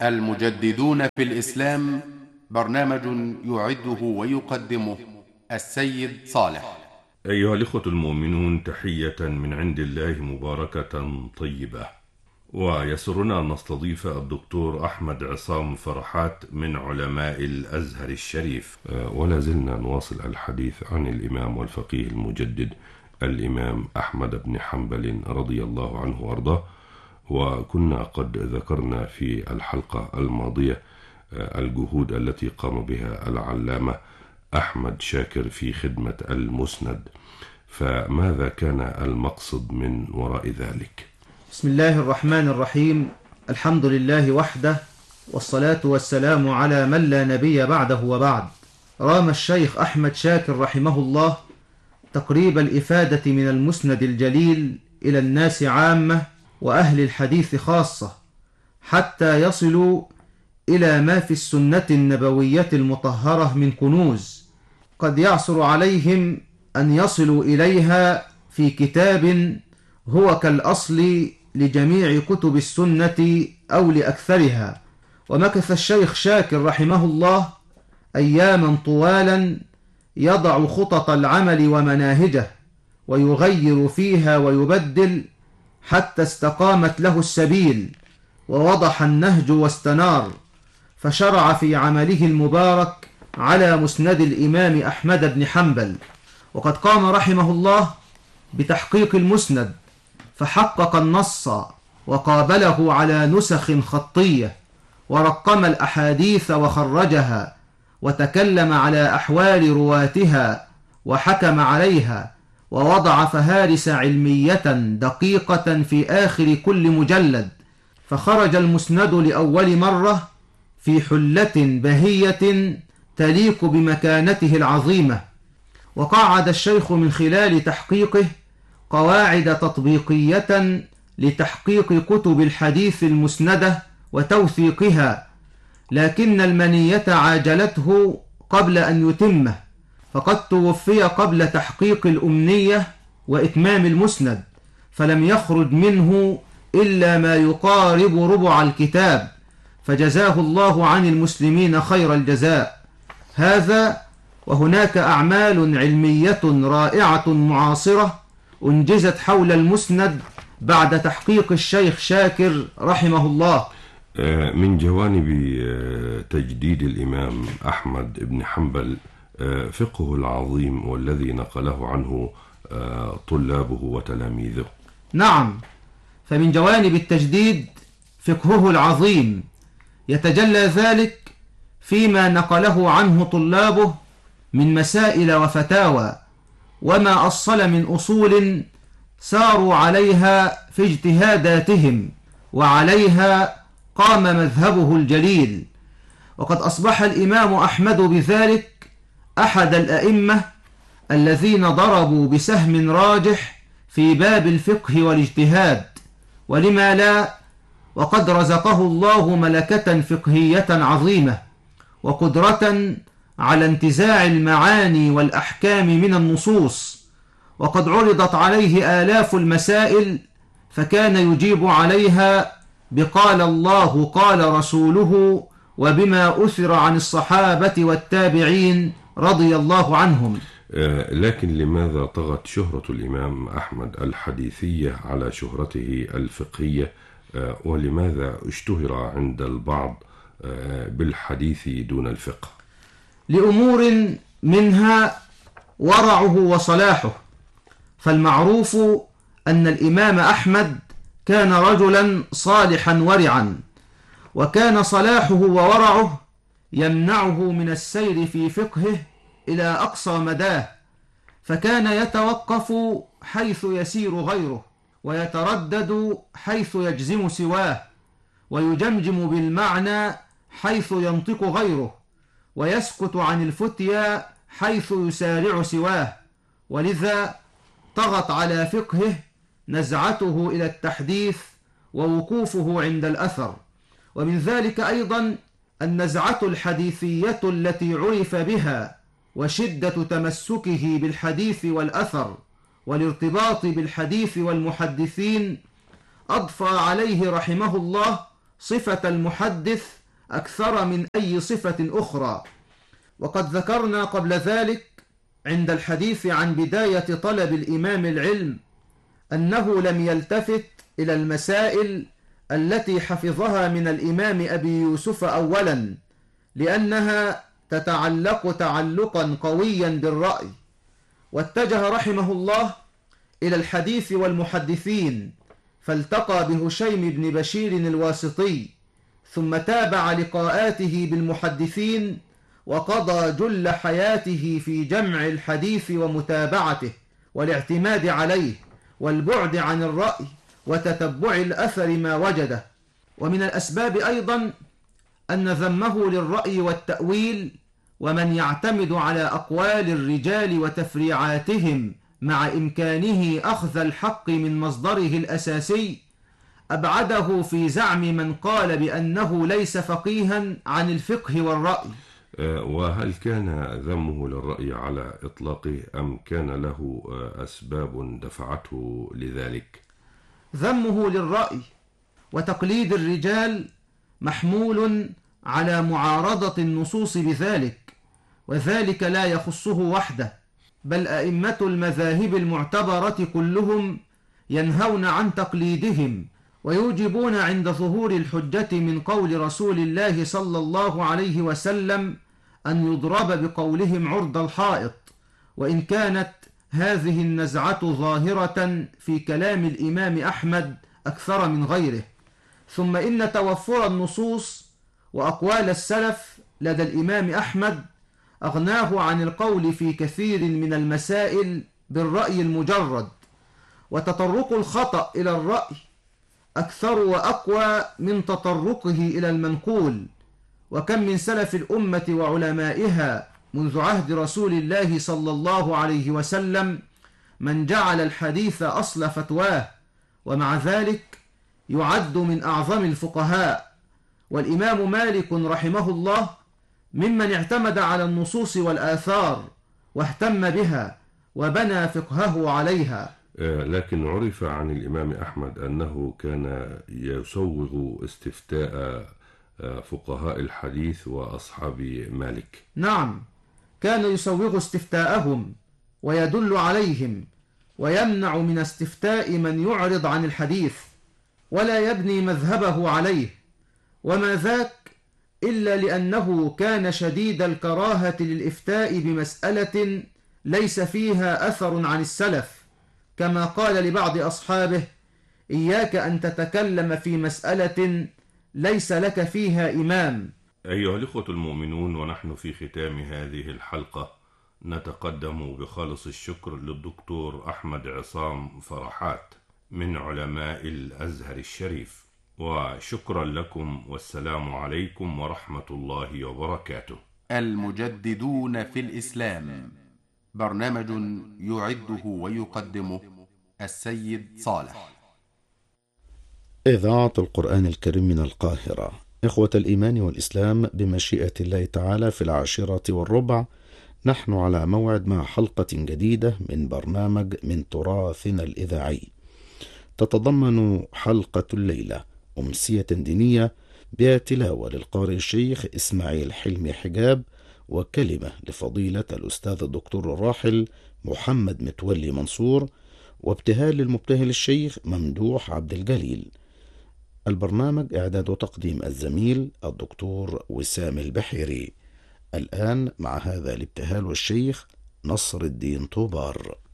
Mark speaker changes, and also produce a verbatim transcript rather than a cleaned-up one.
Speaker 1: المجددون في الإسلام، برنامج يعده ويقدمه السيد صالح.
Speaker 2: أيها الإخوة المؤمنون، تحية من عند الله مباركة طيبة، ويسرنا أن نستضيف الدكتور أحمد عصام فرحات من علماء الأزهر الشريف. ولا زلنا نواصل الحديث عن الإمام والفقيه المجدد الإمام أحمد بن حنبل رضي الله عنه وارضاه. وكنا قد ذكرنا في الحلقة الماضية الجهود التي قام بها العلامة أحمد شاكر في خدمة المسند، فماذا كان المقصد من وراء ذلك؟
Speaker 3: بسم الله الرحمن الرحيم. الحمد لله وحده، والصلاة والسلام على من لا نبي بعده وبعد. رام الشيخ أحمد شاكر رحمه الله تقريب الإفادة من المسند الجليل إلى الناس عامة وأهل الحديث خاصة، حتى يصلوا إلى ما في السنة النبوية المطهرة من كنوز قد يعسر عليهم أن يصلوا إليها في كتاب هو كالأصل لجميع كتب السنة أو لأكثرها. ومكث الشيخ شاكر رحمه الله أياما طوالا يضع خطط العمل ومناهجه ويغير فيها ويبدل حتى استقامت له السبيل ووضح النهج واستنار، فشرع في عمله المبارك على مسند الإمام أحمد بن حنبل. وقد قام رحمه الله بتحقيق المسند، فحقق النص وقابله على نسخ خطية، ورقم الأحاديث وخرجها، وتكلم على أحوال رواتها وحكم عليها، ووضع فهارس علمية دقيقة في آخر كل مجلد، فخرج المسند لأول مرة في حلة بهية تليق بمكانته العظيمة. وقعد الشيخ من خلال تحقيقه قواعد تطبيقية لتحقيق كتب الحديث المسندة وتوثيقها، لكن المنية عاجلته قبل أن يتمه، فقد توفي قبل تحقيق الأمنية وإتمام المسند، فلم يخرج منه إلا ما يقارب ربع الكتاب، فجزاه الله عن المسلمين خير الجزاء. هذا وهناك أعمال علمية رائعة معاصرة أنجزت حول المسند بعد تحقيق الشيخ شاكر رحمه الله.
Speaker 2: من جوانب تجديد الإمام أحمد بن حنبل فقهه العظيم والذي نقله عنه طلابه وتلاميذه.
Speaker 3: نعم، فمن جوانب التجديد فقهه العظيم، يتجلى ذلك فيما نقله عنه طلابه من مسائل وفتاوى، وما أصل من أصول ساروا عليها في اجتهاداتهم، وعليها قام مذهبه الجليل. وقد أصبح الإمام أحمد بذلك أحد الأئمة الذين ضربوا بسهم راجح في باب الفقه والاجتهاد، ولما لا، وقد رزقه الله ملكة فقهية عظيمة وقدرة على انتزاع المعاني والأحكام من النصوص، وقد عرضت عليه آلاف المسائل فكان يجيب عليها بقال الله قال رسوله، وبما أثر عن الصحابة والتابعين رضي الله عنهم.
Speaker 2: لكن لماذا طغت شهرة الإمام أحمد الحديثية على شهرته الفقهية، ولماذا اشتهر عند البعض بالحديث دون الفقه؟
Speaker 3: لأمور منها ورعه وصلاحه. فالمعروف أن الإمام أحمد كان رجلا صالحا ورعا، وكان صلاحه وورعه يمنعه من السير في فقهه إلى أقصى مداه، فكان يتوقف حيث يسير غيره، ويتردد حيث يجزم سواه، ويجمجم بالمعنى حيث ينطق غيره، ويسكت عن الفتيا حيث يسارع سواه. ولذا طغت على فقهه نزعته إلى التحديث ووقوفه عند الأثر. ومن ذلك أيضا النزعة الحديثية التي عرف بها، وشدة تمسكه بالحديث والأثر والارتباط بالحديث والمحدثين، أضفى عليه رحمه الله صفة المحدث أكثر من أي صفة أخرى. وقد ذكرنا قبل ذلك عند الحديث عن بداية طلب الإمام العلم أنه لم يلتفت إلى المسائل التي حفظها من الإمام أبي يوسف أولا، لأنها تتعلق تعلقا قويا بالرأي، واتجه رحمه الله إلى الحديث والمحدثين، فالتقى بهشيم بن بشير الواسطي، ثم تابع لقاءاته بالمحدثين، وقضى جل حياته في جمع الحديث ومتابعته والاعتماد عليه والبعد عن الرأي وتتبع الأثر ما وجده. ومن الأسباب أيضا أن ذمه للرأي والتأويل ومن يعتمد على أقوال الرجال وتفريعاتهم مع إمكانه أخذ الحق من مصدره الأساسي أبعده في زعم من قال بأنه ليس فقيها عن الفقه والرأي.
Speaker 2: وهل كان ذمه للرأي على إطلاقه أم كان له أسباب دفعته لذلك؟
Speaker 3: ذمه للرأي وتقليد الرجال محمول على معارضة النصوص بذلك، وذلك لا يخصه وحده، بل أئمة المذاهب المعتبرة كلهم ينهون عن تقليدهم، ويوجبون عند ظهور الحجة من قول رسول الله صلى الله عليه وسلم أن يضرب بقولهم عرض الحائط، وإن كانت هذه النزعة ظاهرة في كلام الإمام أحمد أكثر من غيره. ثم إن توفر النصوص وأقوال السلف لدى الإمام أحمد أغناه عن القول في كثير من المسائل بالرأي المجرد، وتطرق الخطأ إلى الرأي أكثر وأقوى من تطرقه إلى المنقول. وكم من سلف الأمة وعلمائها منذ عهد رسول الله صلى الله عليه وسلم من جعل الحديث أصل فتواه، ومع ذلك يعد من أعظم الفقهاء. والإمام مالك رحمه الله ممن اعتمد على النصوص والآثار واهتم بها وبنى فقهه عليها.
Speaker 2: لكن عرف عن الإمام أحمد أنه كان يسوغ استفتاء فقهاء الحديث وأصحاب مالك.
Speaker 3: نعم، كان يسوغ استفتاءهم ويدل عليهم، ويمنع من استفتاء من يعرض عن الحديث ولا يبني مذهبه عليه، وما ذاك إلا لأنه كان شديد الكراهة للإفتاء بمسألة ليس فيها أثر عن السلف، كما قال لبعض أصحابه: إياك أن تتكلم في مسألة ليس لك فيها إمام.
Speaker 2: أيها الإخوة المؤمنون، ونحن في ختام هذه الحلقة نتقدم بخالص الشكر للدكتور أحمد عصام فرحات من علماء الأزهر الشريف، وشكرا لكم، والسلام عليكم ورحمة الله وبركاته.
Speaker 1: المجددون في الإسلام، برنامج يعده ويقدمه السيد صالح.
Speaker 4: إذاعة القرآن الكريم من القاهرة. إخوة الإيمان والإسلام، بمشيئة الله تعالى في العاشرة والربع نحن على موعد مع حلقة جديدة من برنامج من تراثنا الإذاعي. تتضمن حلقة الليلة أمسية دينية بها تلاوة للقارئ الشيخ إسماعيل حلمي حجاب، وكلمة لفضيلة الأستاذ الدكتور الراحل محمد متولي منصور، وابتهال للمبتهل الشيخ ممدوح عبد الجليل. البرنامج إعداد وتقديم الزميل الدكتور وسام البحيري. الآن مع هذا الابتهال والشيخ نصر الدين طوبار.